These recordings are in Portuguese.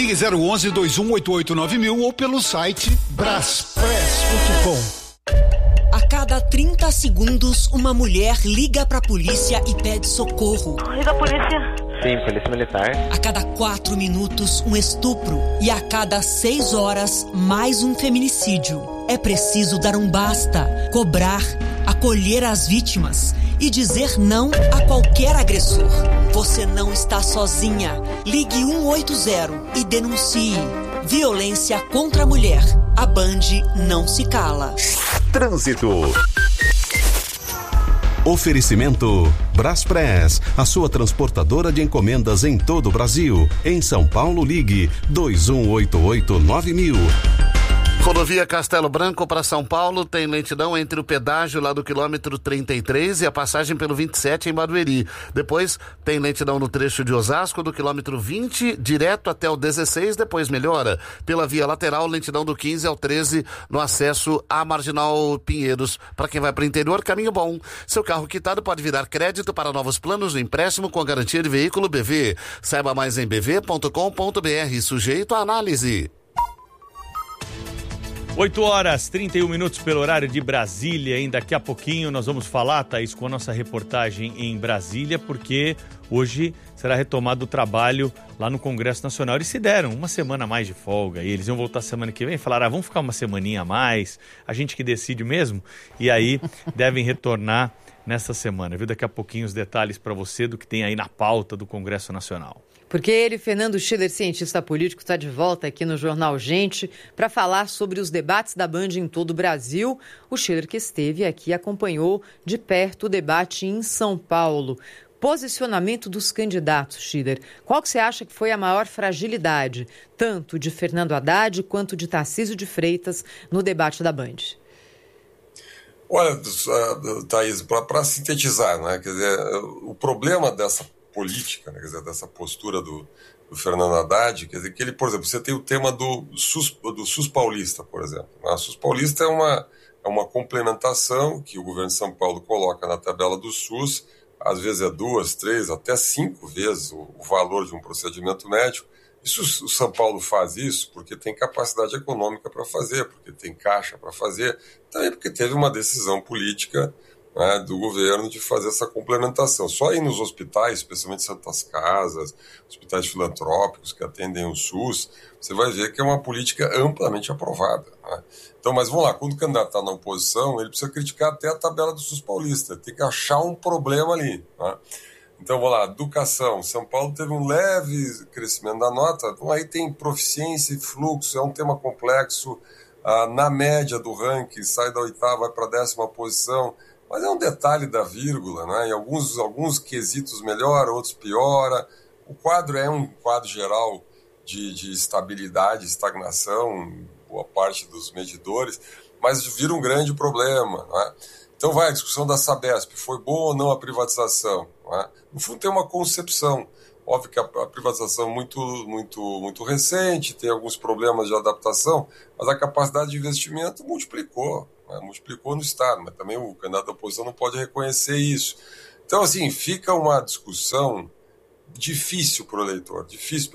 Ligue 011 2188 9000 ou pelo site braspress.com. A cada 30 segundos, uma mulher liga pra polícia e pede socorro. Liga a polícia. Sim, polícia militar. A cada 4 minutos, um estupro. E a cada 6 horas, mais um feminicídio. É preciso dar um basta, cobrar, acolher as vítimas e dizer não a qualquer agressor. Você não está sozinha. Ligue 180 e denuncie. Violência contra a mulher. A Band não se cala. Trânsito. Oferecimento Braspress, a sua transportadora de encomendas em todo o Brasil. Em São Paulo, ligue 2188-9000. Rodovia Castelo Branco para São Paulo tem lentidão entre o pedágio lá do quilômetro 33 e a passagem pelo 27 em Barueri. Depois tem lentidão no trecho de Osasco do quilômetro 20 direto até o 16, depois melhora. Pela via lateral, lentidão do 15 ao 13 no acesso à Marginal Pinheiros. Para quem vai para o interior, caminho bom. Seu carro quitado pode virar crédito para novos planos de empréstimo com garantia de veículo BV. Saiba mais em bv.com.br, sujeito à análise. 8h31 pelo horário de Brasília. E daqui a pouquinho nós vamos falar, Thaís, com a nossa reportagem em Brasília, porque hoje será retomado o trabalho lá no Congresso Nacional. Eles se deram uma semana a mais de folga e eles iam voltar semana que vem e falaram, vamos ficar uma semaninha a mais, a gente que decide mesmo, e aí devem retornar nessa semana, viu? Daqui a pouquinho os detalhes para você do que tem aí na pauta do Congresso Nacional. Porque ele, Fernando Schiller, cientista político, está de volta aqui no Jornal Gente para falar sobre os debates da Band em todo o Brasil. O Schiller, que esteve aqui, acompanhou de perto o debate em São Paulo. Posicionamento dos candidatos, Schiller. Qual que você acha que foi a maior fragilidade, tanto de Fernando Haddad quanto de Tarcísio de Freitas, no debate da Band? Olha, Thaís, para sintetizar, né, quer dizer, o problema dessa política, né, quer dizer, dessa postura do Fernando Haddad, quer dizer, que ele, por exemplo, você tem o tema do SUS paulista, por exemplo. O SUS paulista é uma complementação que o governo de São Paulo coloca na tabela do SUS, às vezes é 2, 3, até 5 vezes o valor de um procedimento médico. Isso, o São Paulo faz isso porque tem capacidade econômica para fazer, porque tem caixa para fazer, também porque teve uma decisão política, né, do governo de fazer essa complementação. Só aí nos hospitais, especialmente Santas Casas, hospitais filantrópicos que atendem o SUS, você vai ver que é uma política amplamente aprovada, né? Então, mas vamos lá, quando o candidato está na oposição, ele precisa criticar até a tabela do SUS paulista, tem que achar um problema ali, né? Então, vamos lá, educação. São Paulo teve um leve crescimento da nota, então aí tem proficiência e fluxo, é um tema complexo, na média do ranking, sai da 8ª, vai para a 10ª posição, mas é um detalhe da vírgula, né? Em alguns quesitos melhora, outros piora. O quadro é um quadro geral de estabilidade, estagnação, boa parte dos medidores, mas vira um grande problema, né? Então vai, a discussão da Sabesp, foi boa ou não a privatização, né? No fundo tem uma concepção, óbvio que a privatização é muito recente, tem alguns problemas de adaptação, mas a capacidade de investimento multiplicou, né? Multiplicou no Estado, mas também o candidato da oposição não pode reconhecer isso. Então, assim, fica uma discussão difícil para o eleitor.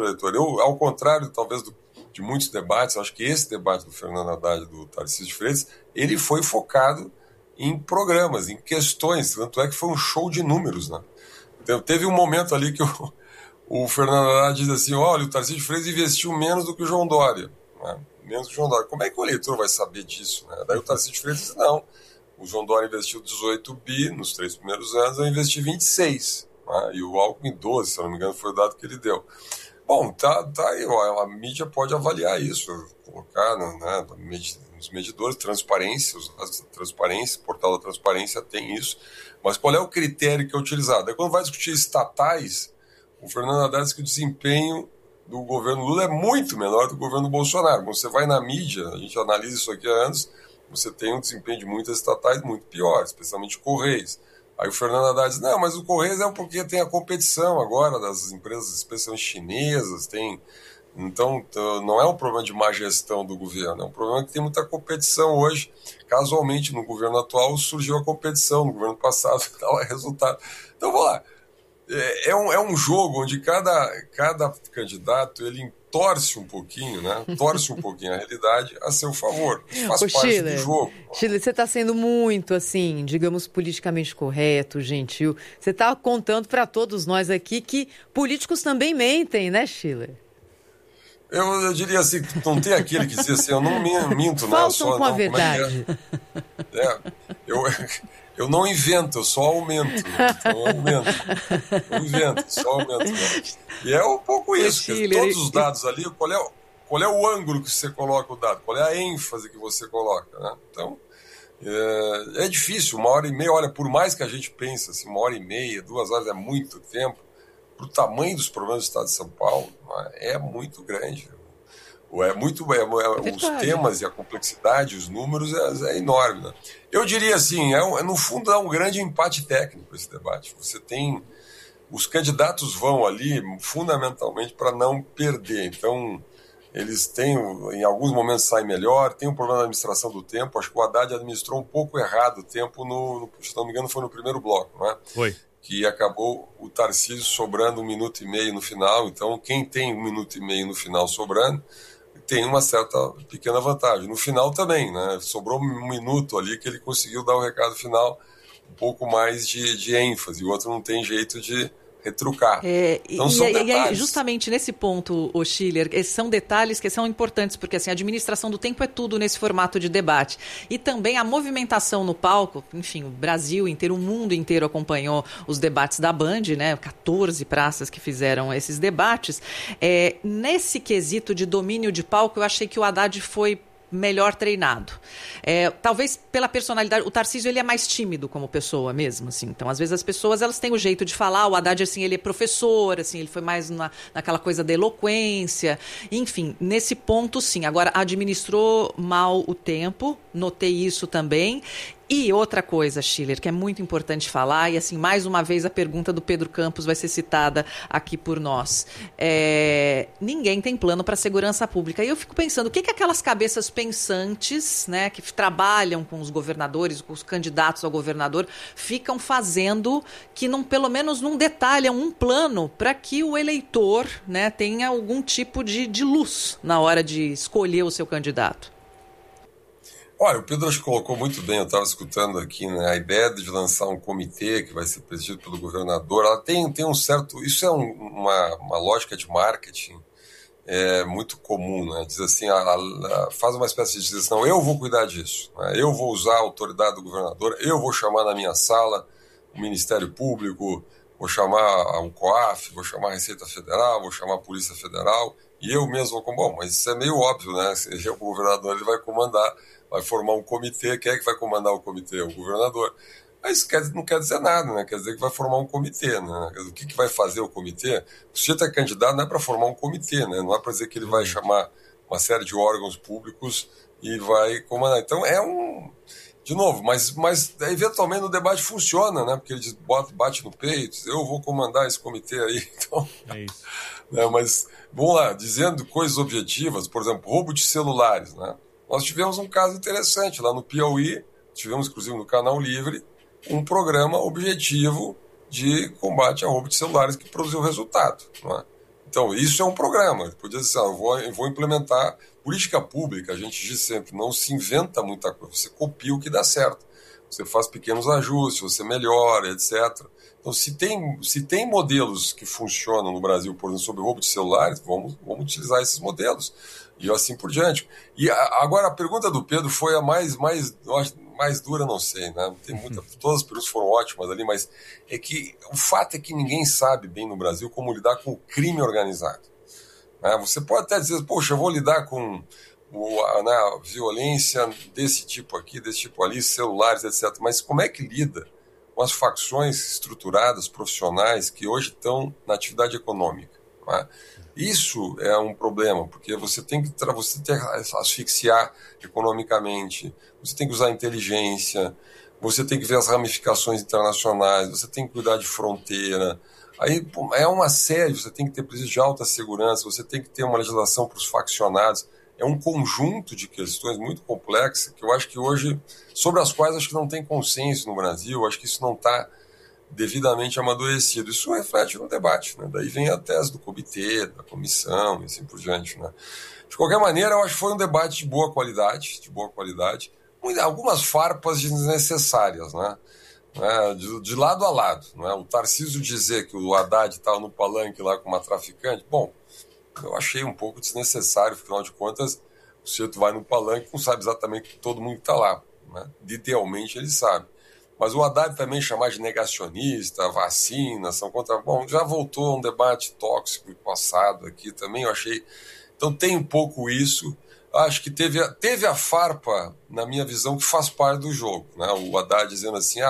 Eu, ao contrário, talvez, de muitos debates, acho que esse debate do Fernando Haddad e do Tarcísio de Freitas, ele foi focado em programas, em questões, tanto é que foi um show de números, né? Então, teve um momento ali que o Fernando Haddad diz assim, olha, o Tarcísio de Freitas investiu menos do que o João Dória, né? Menos que o João Dória. Como é que o eleitor vai saber disso, né? Daí o Tarcísio de Freitas diz, não, o João Dória investiu 18 bi nos 3 primeiros anos, eu investi 26, né? E o Alckmin 12, se eu não me engano, foi o dado que ele deu. Bom, tá aí, ó, a mídia pode avaliar isso, colocar, né, nos medidores, transparência, o portal da transparência tem isso, mas qual é o critério que é utilizado? Aí quando vai discutir estatais, o Fernando Haddad diz que o desempenho do governo Lula é muito menor do governo Bolsonaro. Quando você vai na mídia, a gente analisa isso aqui há anos, você tem um desempenho de muitas estatais muito pior, especialmente Correios. Aí o Fernando Haddad diz, não, mas o Correios é porque tem a competição agora das empresas, especialmente chinesas, então não é um problema de má gestão do governo, é um problema que tem muita competição hoje. Casualmente, no governo atual surgiu a competição, no governo passado dava resultado. Então, vamos lá. é um jogo onde cada candidato ele torce um pouquinho, né? Torce um pouquinho a realidade a seu favor. Isso faz parte do jogo. Schiller, você está sendo muito, assim, digamos, politicamente correto, gentil. Você está contando para todos nós aqui que políticos também mentem, né, Schiller? Eu diria assim, não tem aquele que diz assim, eu não minto, não. Faltam com a verdade. Eu não invento, eu só aumento. Então eu aumento. Eu invento, só aumento. Né? E é um pouco isso. Todos os dados ali, qual é o ângulo que você coloca o dado? Qual é a ênfase que você coloca? Né? Então, é difícil. 1h30, olha, por mais que a gente pense assim, 1h30, 2 horas é muito tempo, para o tamanho dos problemas do Estado de São Paulo, é muito grande. Os temas e a complexidade, os números, é enorme. Né? Eu diria assim, no fundo é um grande empate técnico esse debate. Você tem... Os candidatos vão ali fundamentalmente para não perder. Então, eles têm, em alguns momentos saem melhor, tem um problema da administração do tempo. Acho que o Haddad administrou um pouco errado o tempo, se não me engano, foi no primeiro bloco, não é? Foi. Que acabou o Tarcísio sobrando 1 minuto e meio no final. Então, quem tem 1 minuto e meio no final sobrando, tem uma certa pequena vantagem. No final também, né? Sobrou 1 minuto ali que ele conseguiu dar o recado final um pouco mais de ênfase. O outro não tem jeito de retrucar. Então, e aí, justamente nesse ponto, Schiller, esses são detalhes que são importantes, porque assim, a administração do tempo é tudo nesse formato de debate. E também a movimentação no palco, enfim, o Brasil inteiro, o mundo inteiro acompanhou os debates da Band, né? 14 praças que fizeram esses debates. Nesse quesito de domínio de palco, eu achei que o Haddad foi melhor treinado. Talvez pela personalidade, o Tarcísio ele é mais tímido como pessoa mesmo, assim. Então, às vezes as pessoas elas têm o jeito de falar, o Haddad assim, ele é professor, assim, ele foi mais naquela coisa da eloquência, enfim, nesse ponto sim. Agora, administrou mal o tempo, notei isso também. E outra coisa, Schiller, que é muito importante falar, e assim, mais uma vez a pergunta do Pedro Campos vai ser citada aqui por nós. Ninguém tem plano para a segurança pública. E eu fico pensando, o que aquelas cabeças pensantes, né, que trabalham com os governadores, com os candidatos ao governador, ficam fazendo que pelo menos não detalham um plano para que o eleitor, né, tenha algum tipo de luz na hora de escolher o seu candidato? Olha, o Pedro acho que colocou muito bem, eu estava escutando aqui, né, a ideia de lançar um comitê que vai ser presidido pelo governador, ela tem um certo... Isso é uma lógica de marketing muito comum, né? Diz assim, faz uma espécie de dizer, eu vou cuidar disso, né? Eu vou usar a autoridade do governador, eu vou chamar na minha sala o Ministério Público, vou chamar o COAF, vou chamar a Receita Federal, vou chamar a Polícia Federal, e eu mesmo vou... Bom, mas isso é meio óbvio, né? Se ele é o governador, ele vai comandar, vai formar um comitê. Quem é que vai comandar o comitê? O governador. Mas isso não quer dizer nada, né? Quer dizer que vai formar um comitê, né? O que vai fazer o comitê? O sujeito é candidato não é para formar um comitê, né? Não é para dizer que ele vai chamar uma série de órgãos públicos e vai comandar. Então de novo, mas eventualmente no debate funciona, né? Porque ele diz, bate no peito, diz, eu vou comandar esse comitê aí. Então, é isso. Né? Mas, vamos lá, dizendo coisas objetivas, por exemplo, roubo de celulares, né? Nós tivemos um caso interessante lá no Piauí, tivemos inclusive no Canal Livre, um programa objetivo de combate a roubo de celulares que produziu resultado. Não é? Então, isso é um programa. Podia dizer, eu vou implementar política pública, a gente diz sempre, não se inventa muita coisa, você copia o que dá certo. Você faz pequenos ajustes, você melhora, etc. Então, se tem modelos que funcionam no Brasil, por exemplo, sobre roubo de celulares, vamos utilizar esses modelos. E assim por diante. E agora a pergunta do Pedro foi a mais dura, não sei, né? Tem todas as perguntas foram ótimas ali, mas é que o fato é que ninguém sabe bem no Brasil como lidar com o crime organizado. Né? Você pode até dizer, poxa, eu vou lidar com a violência desse tipo aqui, desse tipo ali, celulares, etc. Mas como é que lida com as facções estruturadas, profissionais, que hoje estão na atividade econômica? Né? Isso é um problema, porque você tem que asfixiar economicamente, você tem que usar inteligência, você tem que ver as ramificações internacionais, você tem que cuidar de fronteira. Aí é uma série, você tem que ter presídio de alta segurança, você tem que ter uma legislação para os faccionados. É um conjunto de questões muito complexas que eu acho que hoje, sobre as quais acho que não tem consenso no Brasil, acho que isso não está devidamente amadurecido. Isso reflete no debate, né? Daí vem a tese do comitê, da comissão e assim por diante, né? De qualquer maneira, eu acho que foi um debate de boa qualidade, algumas farpas desnecessárias, né? De lado a lado, né? O Tarcísio dizer que o Haddad estava no palanque lá com uma traficante, bom, eu achei um pouco desnecessário, afinal de contas, o sujeito vai no palanque e não sabe exatamente que todo mundo está lá, né? Idealmente ele sabe. Mas o Haddad também chamar de negacionista, vacina, são contra... Bom, já voltou a um debate tóxico passado aqui também, eu achei... Então tem um pouco isso. Acho que teve a farpa, na minha visão, que faz parte do jogo, né? O Haddad dizendo assim,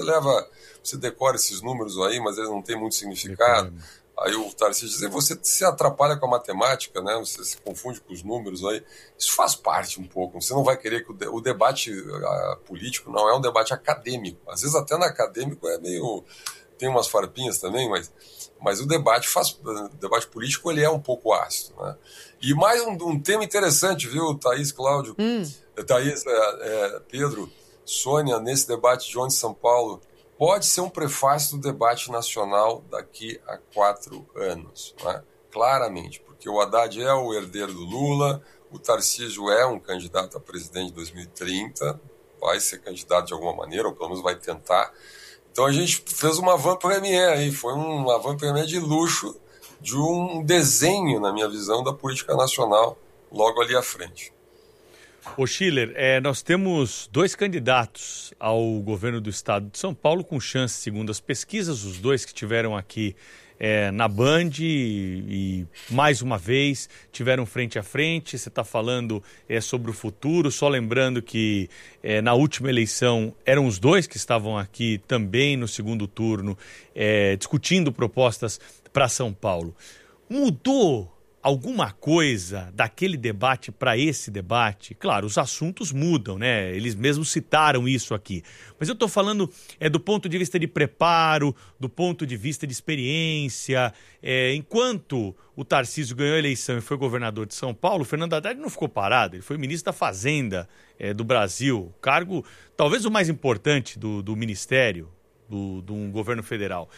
você decora esses números aí, mas eles não têm muito significado. Aí o Tarcísio diz, você se atrapalha com a matemática, né? Você se confunde com os números aí. Isso faz parte um pouco. Você não vai querer que o debate político não é um debate acadêmico. Às vezes até no acadêmico é meio... Tem umas farpinhas também, mas o debate político ele é um pouco ácido, né? E mais um tema interessante, viu, Thaís, Cláudio? Thaís, Pedro, Sônia, nesse debate de ontem em São Paulo, pode ser um prefácio do debate nacional daqui a 4 anos, né? Claramente, porque o Haddad é o herdeiro do Lula, o Tarcísio é um candidato a presidente de 2030, vai ser candidato de alguma maneira, ou pelo menos vai tentar. Então a gente fez uma avant-première aí, foi uma avant-première de luxo, de um desenho, na minha visão, da política nacional logo ali à frente. Ô Schiller, nós temos 2 candidatos ao governo do estado de São Paulo com chance, segundo as pesquisas, os 2 que tiveram aqui na Band e mais uma vez tiveram frente a frente. Você está falando sobre o futuro, só lembrando que na última eleição eram os 2 que estavam aqui também no segundo turno discutindo propostas para São Paulo. Mudou alguma coisa daquele debate para esse debate? Claro, os assuntos mudam, né? Eles mesmos citaram isso aqui. Mas eu estou falando do ponto de vista de preparo, do ponto de vista de experiência. Enquanto o Tarcísio ganhou a eleição e foi governador de São Paulo, o Fernando Haddad não ficou parado. Ele foi ministro da Fazenda do Brasil, cargo talvez o mais importante do ministério, do governo federal.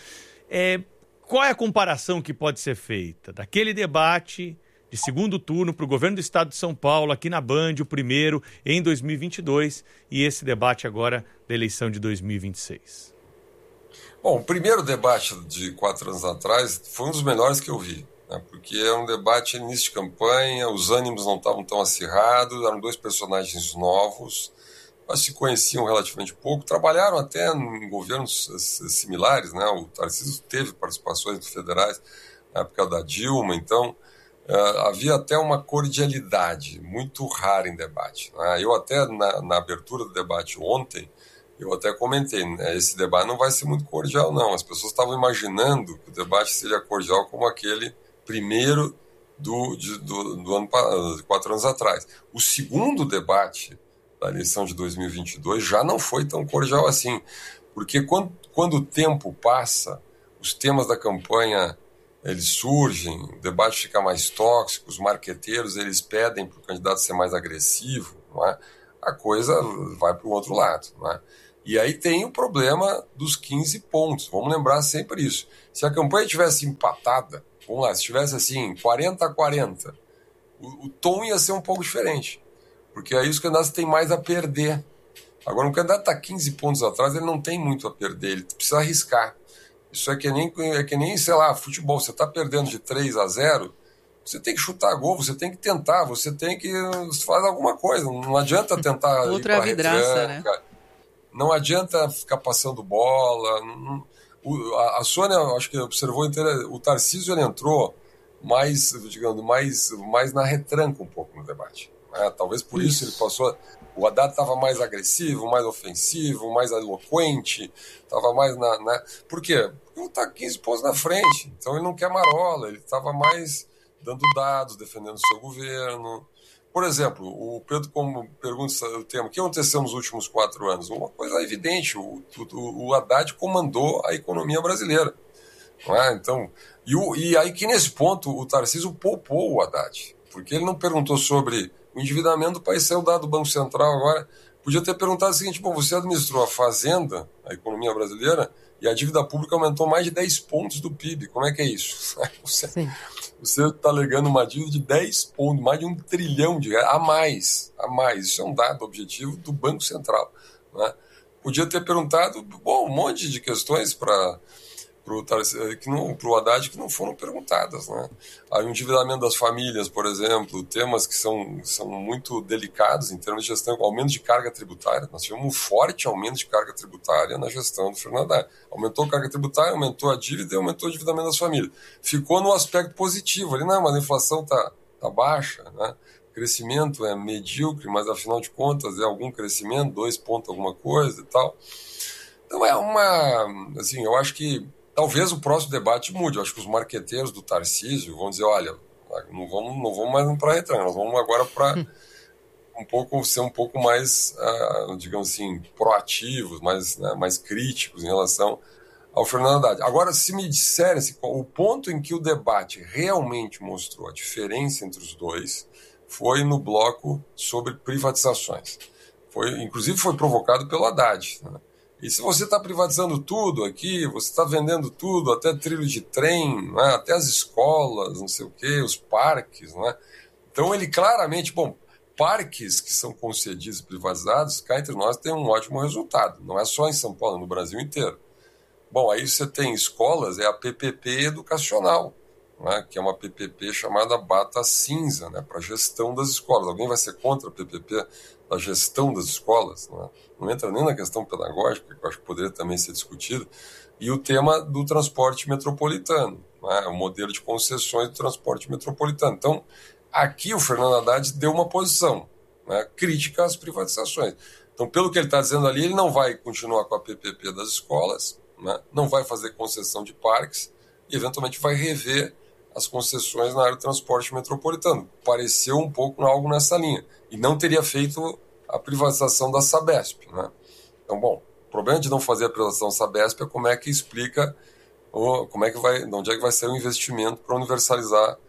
Qual é a comparação que pode ser feita daquele debate de segundo turno para o governo do estado de São Paulo, aqui na Band, o primeiro em 2022, e esse debate agora da eleição de 2026? Bom, o primeiro debate de 4 anos atrás foi um dos melhores que eu vi, né? Porque é um debate início de campanha, os ânimos não estavam tão acirrados, eram 2 personagens novos, mas se conheciam relativamente pouco, trabalharam até em governos similares, né? O Tarcísio teve participações federais na época da Dilma, então havia até uma cordialidade muito rara em debate, né? Eu até, na abertura do debate ontem, eu até comentei, né? Esse debate não vai ser muito cordial, não. As pessoas estavam imaginando que o debate seria cordial como aquele primeiro do ano, 4 anos atrás. O segundo debate da eleição de 2022 já não foi tão cordial assim, porque quando o tempo passa, os temas da campanha eles surgem, o debate fica mais tóxico, os marqueteiros eles pedem para o candidato ser mais agressivo, não é? A coisa vai para o outro lado, não é? E aí tem o problema dos 15 pontos, vamos lembrar sempre isso. Se a campanha tivesse empatada, vamos lá, se tivesse assim 40-40, o tom ia ser um pouco diferente. Porque aí os candidatos têm mais a perder. Agora, um candidato está 15 pontos atrás, ele não tem muito a perder, ele precisa arriscar. Isso é que nem, sei lá, futebol. Você está perdendo de 3-0, você tem que chutar gol, você tem que tentar, você tem que fazer alguma coisa. Não adianta tentar ir para a retranca, né? Não adianta ficar passando bola. A Sônia, acho que observou, o Tarcísio ele entrou mais, digamos, mais na retranca um pouco no debate. Talvez por isso ele passou. O Haddad estava mais agressivo, mais ofensivo, mais eloquente, estava mais Por quê? Porque ele está 15 pontos na frente, então ele não quer marola, ele estava mais dando dados, defendendo o seu governo. Por exemplo, o Pedro pergunta o tema: o que aconteceu nos últimos 4 anos? Uma coisa evidente, o Haddad comandou a economia brasileira. Não é? Então, e aí que nesse ponto o Tarcísio poupou o Haddad, porque ele não perguntou sobre o endividamento do país, saiu dado do Banco Central agora. Podia ter perguntado o seguinte: bom, você administrou a Fazenda, a economia brasileira, e a dívida pública aumentou mais de 10 pontos do PIB. Como é que é isso? Você está alegando uma dívida de 10 pontos, mais de R$1 trilhão a mais. Isso é um dado objetivo do Banco Central, né? Podia ter perguntado um monte de questões para o Haddad que não foram perguntadas, né? Aí o endividamento das famílias, por exemplo, temas que são muito delicados em termos de gestão, aumento de carga tributária. Nós tivemos um forte aumento de carga tributária na gestão do Fernando Haddad. Aumentou a carga tributária, aumentou a dívida e aumentou o endividamento das famílias. Ficou no aspecto positivo ali, mas a inflação tá baixa, né? O crescimento é medíocre, mas afinal de contas é algum crescimento, 2 pontos alguma coisa e tal. Então eu acho que talvez o próximo debate mude. Eu acho que os marqueteiros do Tarcísio vão dizer, olha, não vamos mais para a retranca, nós vamos agora para ser um pouco mais, digamos assim, proativos, mais críticos em relação ao Fernando Haddad. Agora, se me disserem o ponto em que o debate realmente mostrou a diferença entre os dois foi no bloco sobre privatizações. Inclusive foi provocado pelo Haddad, né? E se você está privatizando tudo aqui, você está vendendo tudo, até trilho de trem, né? Até as escolas, não sei o quê, os parques, né? Então ele claramente, parques que são concedidos e privatizados, cá entre nós, tem um ótimo resultado. Não é só em São Paulo, é no Brasil inteiro. Aí você tem escolas, é a PPP educacional, né? Que é uma PPP chamada Bata Cinza, né? Para gestão das escolas. Alguém vai ser contra a PPP da gestão das escolas? Né? Não entra nem na questão pedagógica, que eu acho que poderia também ser discutido. E o tema do transporte metropolitano, né? O modelo de concessões do transporte metropolitano. Então, aqui o Fernando Haddad deu uma posição, né? Crítica às privatizações. Então, pelo que ele está dizendo ali, ele não vai continuar com a PPP das escolas, né? Não vai fazer concessão de parques e, eventualmente, vai rever as concessões na área do transporte metropolitano. Pareceu um pouco algo nessa linha. E não teria feito a privatização da Sabesp, né? Então, o problema de não fazer a privatização da Sabesp é como é que explica, de onde é que vai ser o investimento para universalizar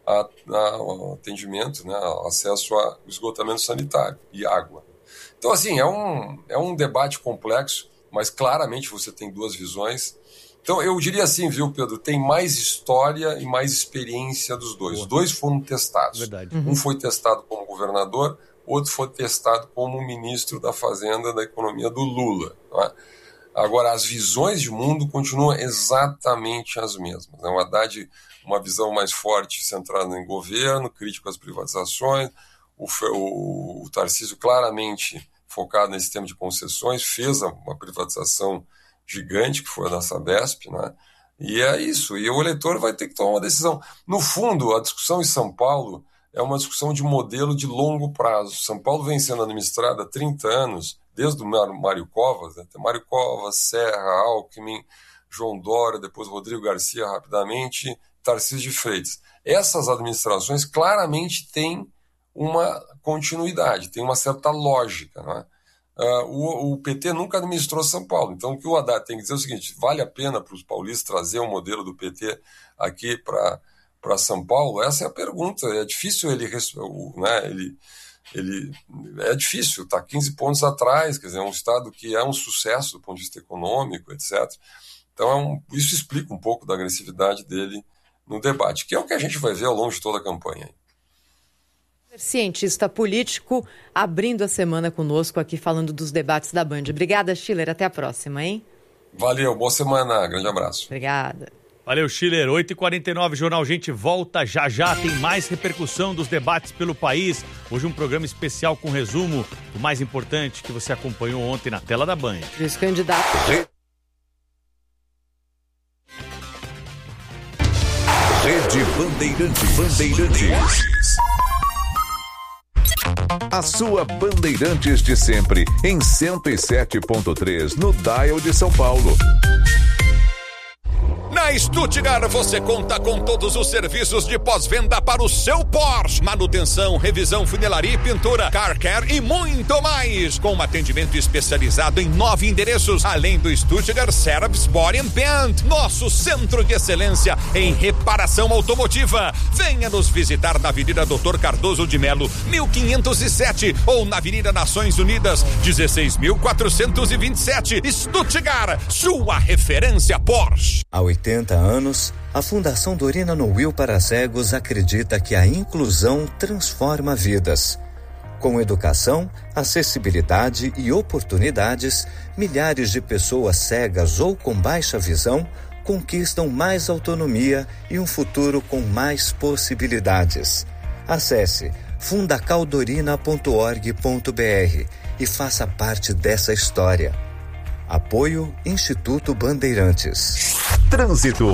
o atendimento, né? Acesso ao esgotamento sanitário e água. Então, assim, é um debate complexo, mas claramente você tem duas visões. Então, eu diria assim, viu, Pedro, tem mais história e mais experiência dos dois. Os dois foram testados. Verdade. Um foi testado como governador, outro foi testado como ministro da Fazenda da Economia do Lula. Né? Agora, as visões de mundo continuam exatamente as mesmas. Né? O Haddad, uma visão mais forte, centrada em governo, crítico às privatizações. O Tarcísio claramente focado nesse tema de concessões, fez uma privatização gigante, que foi a da Sabesp, né? E é isso, e o eleitor vai ter que tomar uma decisão. No fundo, a discussão em São Paulo é uma discussão de modelo de longo prazo. São Paulo vem sendo administrada há 30 anos, desde o Mário Covas, né? Tem Mário Covas, Serra, Alckmin, João Dória, depois Rodrigo Garcia rapidamente, Tarcísio de Freitas. Essas administrações claramente têm uma continuidade, tem uma certa lógica, né? O PT nunca administrou São Paulo, então o que o Haddad tem que dizer é o seguinte: vale a pena para os paulistas trazer o modelo do PT aqui para São Paulo? Essa é a pergunta. É difícil é difícil, está 15 pontos atrás, quer dizer, é um estado que é um sucesso do ponto de vista econômico, etc. Então isso explica um pouco da agressividade dele no debate, que é o que a gente vai ver ao longo de toda a campanha. Cientista político, abrindo a semana conosco aqui, falando dos debates da Band. Obrigada, Schiller. Até a próxima, hein? Valeu, boa semana. Grande abraço. Obrigada. Valeu, Schiller. 8h49, Jornal Gente volta já. Tem mais repercussão dos debates pelo país. Hoje um programa especial com resumo do mais importante que você acompanhou ontem na tela da Band. Os candidatos... Rede Bandeirantes. A sua Bandeirantes de sempre, em 107.3, no Dial de São Paulo. Na Na Stuttgart você conta com todos os serviços de pós-venda para o seu Porsche. Manutenção, revisão, funilaria e pintura, car care e muito mais. Com um atendimento especializado em 9 endereços, além do Stuttgart Service Body and Paint, nosso centro de excelência em reparação automotiva. Venha nos visitar na Avenida Dr. Cardoso de Melo, 1507, ou na Avenida Nações Unidas, 16.427, Stuttgart, sua referência Porsche. Há 80 anos, a Fundação Dorina Noil para Cegos acredita que a inclusão transforma vidas. Com educação, acessibilidade e oportunidades, milhares de pessoas cegas ou com baixa visão conquistam mais autonomia e um futuro com mais possibilidades. Acesse fundacaldorina.org.br e faça parte dessa história. Apoio Instituto Bandeirantes. Trânsito.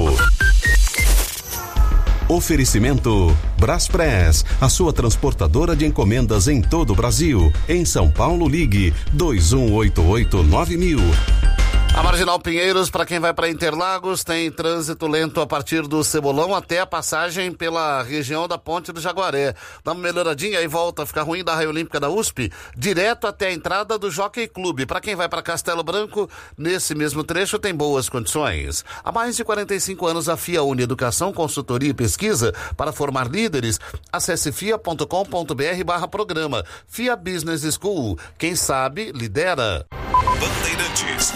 Oferecimento Braspress, a sua transportadora de encomendas em todo o Brasil. Em São Paulo, ligue 2188-9000. A Marginal Pinheiros, para quem vai para Interlagos, tem trânsito lento a partir do Cebolão até a passagem pela região da Ponte do Jaguaré. Dá uma melhoradinha e volta a ficar ruim da Raia Olímpica da USP, direto até a entrada do Jockey Clube. Para quem vai para Castelo Branco, nesse mesmo trecho tem boas condições. Há mais de 45 anos a FIA une educação, consultoria e pesquisa para formar líderes. Acesse fia.com.br/programa. FIA Business School. Quem sabe, lidera. Bandeirantes.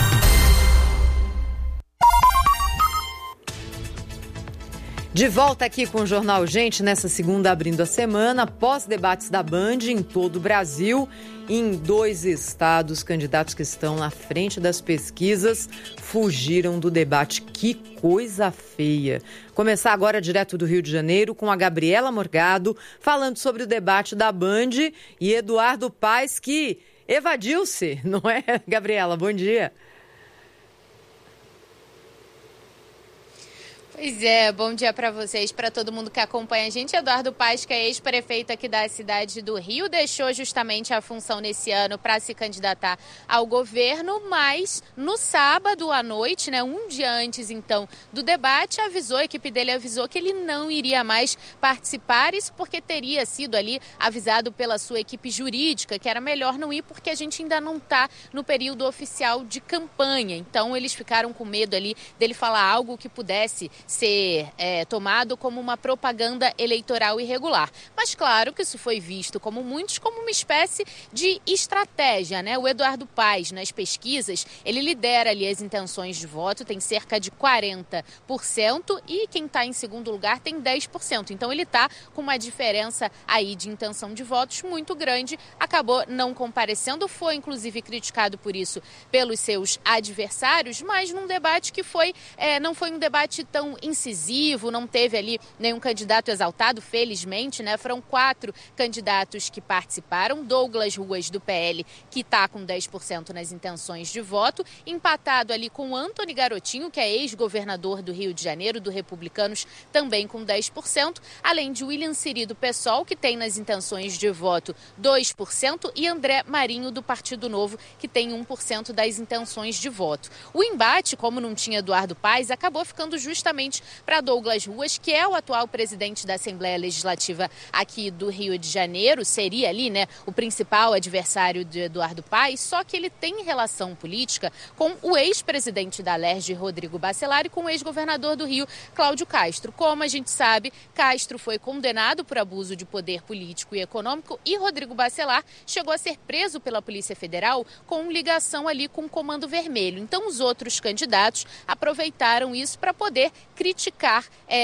De volta aqui com o Jornal Gente, nessa segunda abrindo a semana, pós-debates da Band em todo o Brasil. Em 2 estados, candidatos que estão na frente das pesquisas fugiram do debate. Que coisa feia. Começar agora direto do Rio de Janeiro com a Gabriela Morgado, falando sobre o debate da Band e Eduardo Paes, que evadiu-se, não é, Gabriela? Bom dia. Pois é, bom dia para vocês, para todo mundo que acompanha a gente. Eduardo Paes, que é ex-prefeito aqui da cidade do Rio, deixou justamente a função nesse ano para se candidatar ao governo, mas no sábado à noite, né, um dia antes então do debate, a equipe dele avisou que ele não iria mais participar, isso porque teria sido ali avisado pela sua equipe jurídica que era melhor não ir porque a gente ainda não está no período oficial de campanha. Então eles ficaram com medo ali dele falar algo que pudesse ser tomado como uma propaganda eleitoral irregular. Mas claro que isso foi visto como muitos como uma espécie de estratégia, né? O Eduardo Paes, nas pesquisas, ele lidera ali as intenções de voto, tem cerca de 40%, e quem está em segundo lugar tem 10%. Então ele está com uma diferença aí de intenção de votos muito grande, acabou não comparecendo, foi inclusive criticado por isso pelos seus adversários, mas num debate que não foi um debate tão incisivo, não teve ali nenhum candidato exaltado, felizmente, né? Foram 4 candidatos que participaram. Douglas Ruas, do PL, que está com 10% nas intenções de voto, empatado ali com Antony Garotinho, que é ex-governador do Rio de Janeiro, do Republicanos, também com 10%, além de William Siri, do PSOL, que tem nas intenções de voto 2%, e André Marinho, do Partido Novo, que tem 1% das intenções de voto. O embate, como não tinha Eduardo Paes, acabou ficando justamente para Douglas Ruas, que é o atual presidente da Assembleia Legislativa aqui do Rio de Janeiro, seria ali, né, o principal adversário de Eduardo Paes, só que ele tem relação política com o ex-presidente da Alerj, Rodrigo Bacelar, e com o ex-governador do Rio, Cláudio Castro. Como a gente sabe, Castro foi condenado por abuso de poder político e econômico e Rodrigo Bacelar chegou a ser preso pela Polícia Federal com ligação ali com o Comando Vermelho. Então os outros candidatos aproveitaram isso para poder criticar